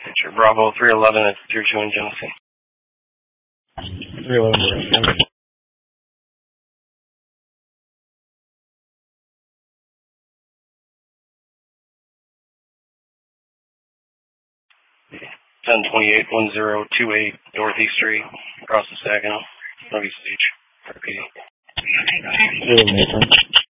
Picture Bravo 311 at Tier 2 in Genesee. 311. 1028-1028 Northeast Street, across the Saginaw, Northeast Beach. Repeating.